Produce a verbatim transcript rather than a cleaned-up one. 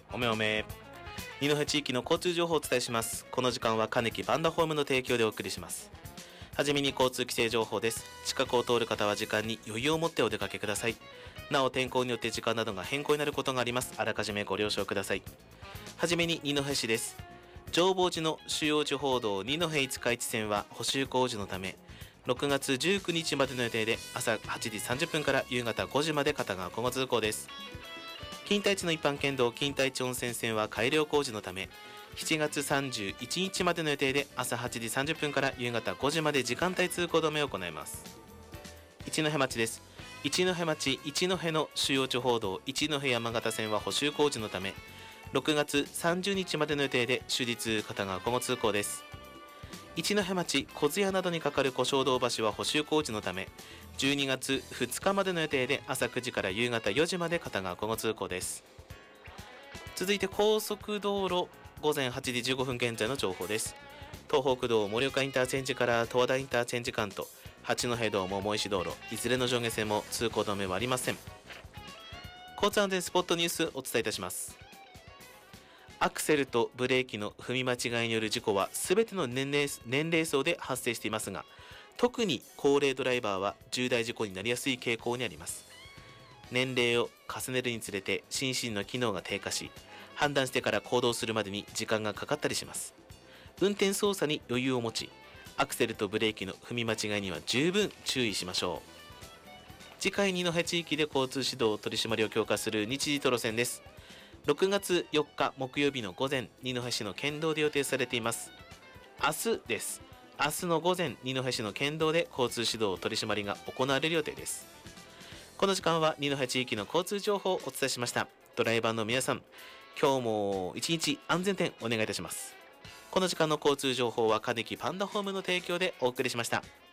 おめおめ。二戸地域の交通情報をお伝えします。この時間は金木パンダホームの提供でお送りします。はじめに交通規制情報です。近くを通る方は時間に余裕を持ってお出かけください。なお天候によって時間などが変更になることがあります。あらかじめご了承ください。はじめに二戸市です。浄法寺の主要地方道二戸五日市線は補修工事のためろくがつじゅうくにちまでの予定で朝はちじさんじゅっぷんから夕方ごじまで片側交互通行です。錦帯地の一般県道錦帯地温泉線は改良工事のためしちがつさんじゅういちにちまでの予定で朝はちじさんじゅっぷんから夕方ごじまで時間帯通行止めを行います。一戸町です。一戸町一戸の主要地方道一戸山形線は補修工事のためろくがつさんじゅうにちまでの予定で終日片側交互通行です。一戸町小津屋などにかかる小正道橋は補修工事のためじゅうにがつふつかまでの予定で朝くじから夕方よじまで片側交互通行です。続いて高速道路ごぜんはちじじゅうごふん現在の情報です。東北道盛岡インターチェンジから十和田インターチェンジ間と八戸道桃石道路いずれの上下線も通行止めはありません。交通安全スポットニュースお伝えいたします。アクセルとブレーキの踏み間違いによる事故はすべての年齢、年齢層で発生していますが、特に高齢ドライバーは重大事故になりやすい傾向にあります。年齢を重ねるにつれて心身の機能が低下し、判断してから行動するまでに時間がかかったりします。運転操作に余裕を持ち、アクセルとブレーキの踏み間違いには十分注意しましょう。次回二戸地域で交通指導取り締まりを強化する日時と路線です。ろくがつよっか木曜日の午前、二戸市の県道で予定されています。明日です。明日の午前、二戸市の県道で交通指導取り締まりが行われる予定です。この時間は二戸地域の交通情報をお伝えしました。ドライバーの皆さん、今日も一日安全点お願いいたします。この時間の交通情報は金木パンダホームの提供でお送りしました。